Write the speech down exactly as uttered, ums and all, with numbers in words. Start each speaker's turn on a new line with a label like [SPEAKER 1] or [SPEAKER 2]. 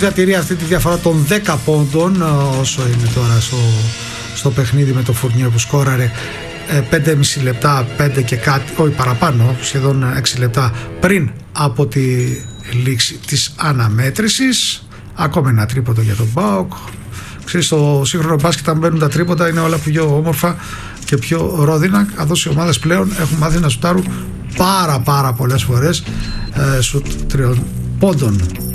[SPEAKER 1] Διατηρεί αυτή τη διαφορά των δέκα πόντων, όσο είναι τώρα στο, στο παιχνίδι με το Φουρνιό που σκόραρε πέντε και μισό λεπτά, πέντε και κάτι, όχι παραπάνω, σχεδόν έξι λεπτά πριν από τη λήξη της αναμέτρησης. Ακόμα ένα τρίποντο για τον ΠΑΟΚ. Ξέρεις, στο σύγχρονο μπάσκετ, αν μπαίνουν τα τρίποτα, είναι όλα πιο όμορφα και πιο ρόδινα, καθώς οι ομάδες πλέον έχουν μάθει να σουτάρουν πάρα πάρα πολλές φορές ε, σουτ τριών πόντων.